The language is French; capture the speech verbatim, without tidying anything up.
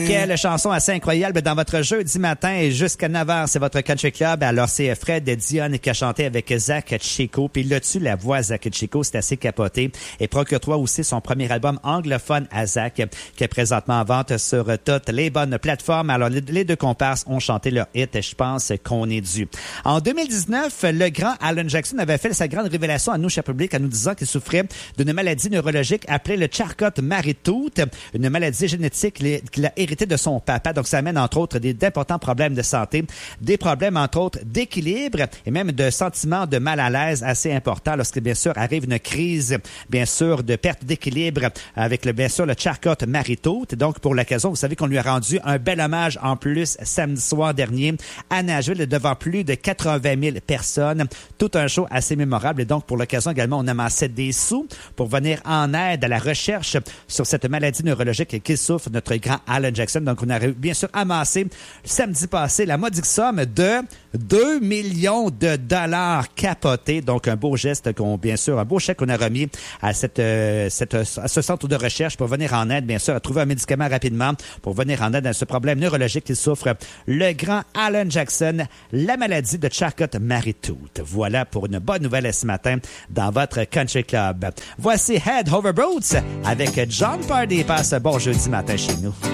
Quelle chanson assez incroyable dans votre jeudi matin et jusqu'à neuf heures, c'est votre Country Club. Alors, c'est Fred Dionne qui a chanté avec Zach Chico. Puis là-dessus, la voix Zach Chico, c'est assez capoté. Et procure-toi aussi son premier album anglophone à Zach, qui est présentement en vente sur toutes les bonnes plateformes. Alors, les deux comparses ont chanté leur hit et je pense qu'on est dû. En deux mille dix-neuf, le grand Alan Jackson avait fait sa grande révélation à nous, cher public, en nous disant qu'il souffrait d'une maladie neurologique appelée le Charcot-Marie-Tooth, une maladie génétique qu'il a héritée de son papa. Donc, ça amène, entre autres, des, d'importants problèmes de santé, des problèmes, entre autres, d'équilibre et même de sentiments de mal à l'aise assez importants lorsque, bien sûr, arrive une crise, bien sûr, de perte d'équilibre avec, le, bien sûr, le Charcot-Marie-Tooth. Donc, pour l'occasion, vous savez qu'on lui a rendu un bel hommage en plus samedi soir dernier à Nashville devant plus de quatre-vingt mille personnes. Tout un show assez mémorable. Et donc, pour l'occasion également, on amassait des sous pour venir en aide à la recherche sur cette maladie neurologique qu'il souffre, notre grand Alan Jackson. Donc, on a bien sûr amassé samedi passé la modique somme de deux millions de dollars capotés. Donc, un beau geste qu'on, bien sûr, un beau chèque qu'on a remis à cette, euh, cette, à ce centre de recherche pour venir en aide, bien sûr, à trouver un médicament rapidement pour venir en aide à ce problème neurologique qu'il souffre, le grand Alan Jackson, la maladie de Charcot-Marie-Tooth. Voilà pour une bonne nouvelle ce matin dans votre Country Club. Voici Head Over Boots avec John Pardy. Passe bon jeudi matin chez nous.